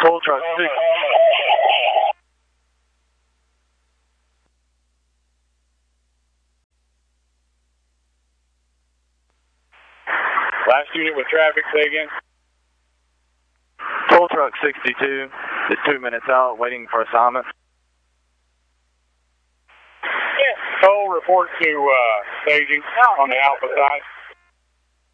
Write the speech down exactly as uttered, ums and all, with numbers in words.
Toll truck six. Last unit with traffic, say again. Toll truck sixty-two is two minutes out, waiting for assignment. Yeah. Toll, report to uh, staging on the Alpha side.